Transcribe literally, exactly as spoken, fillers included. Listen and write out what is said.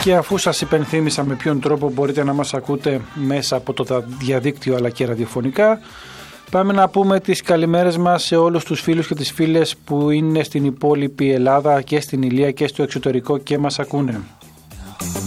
Και αφού σας υπενθύμισα με ποιον τρόπο μπορείτε να μας ακούτε μέσα από το διαδίκτυο αλλά και ραδιοφωνικά, πάμε να πούμε τις καλημέρες μας σε όλους τους φίλους και τις φίλες που είναι στην υπόλοιπη Ελλάδα και στην Ηλία και στο εξωτερικό και μας ακούνε.